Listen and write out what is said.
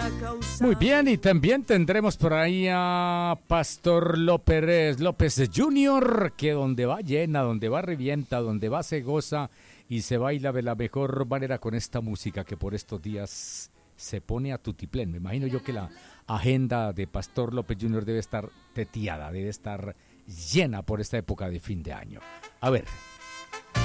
Muy bien, y también tendremos por ahí a Pastor López Jr., que donde va llena, donde va revienta, donde va se goza y se baila de la mejor manera con esta música que por estos días se pone a tutiplén. Me imagino yo que la agenda de Pastor López Jr. debe estar teteada, debe estar llena por esta época de fin de año. A ver.